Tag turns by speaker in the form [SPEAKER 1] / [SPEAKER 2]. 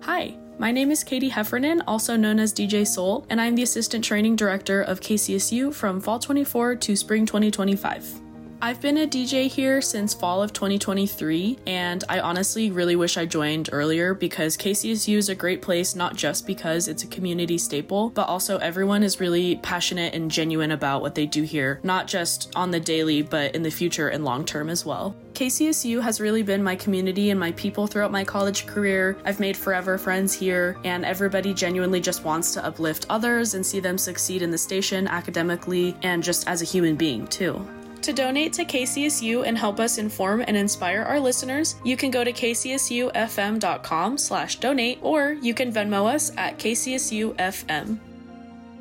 [SPEAKER 1] Hi, my name is Katie Heffernan, also known as DJ Soul, and I'm the Assistant Training Director of KCSU from Fall 24 to Spring 2025. I've been a DJ here since fall of 2023, and I honestly really wish I joined earlier because KCSU is a great place not just because it's a community staple, but also everyone is really passionate and genuine about what they do here, not just on the daily, but in the future and long term as well. KCSU has really been my community and my people throughout my college career. I've made forever friends here, and everybody genuinely just wants to uplift others and see them succeed in the station academically and just as a human being too. To donate to KCSU and help us inform and inspire our listeners, you can go to kcsufm.com/donate, or you can Venmo us at KCSUFM.